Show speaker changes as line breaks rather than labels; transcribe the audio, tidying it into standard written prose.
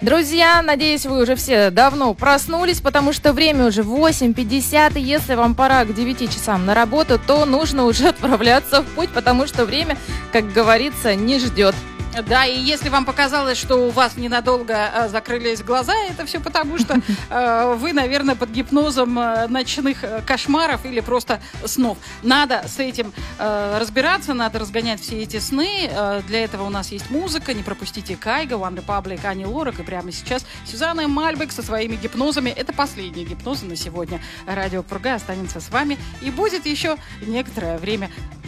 Друзья, надеюсь, вы уже все давно проснулись, потому что время уже 8:50, и если вам пора к 9 часам на работу, то нужно уже отправляться в путь, потому что время, как говорится, не ждет.
Да, и если вам показалось, что у вас ненадолго закрылись глаза, это все потому, что вы, наверное, под гипнозом ночных кошмаров или просто снов. Надо с этим разбираться, надо разгонять все эти сны. Для этого у нас есть музыка. Не пропустите Кайго, One Republic, Ани Лорак. И прямо сейчас Сюзанна Мальбек со своими гипнозами. Это последние гипнозы на сегодня. Радио Пурга останется с вами и будет еще некоторое время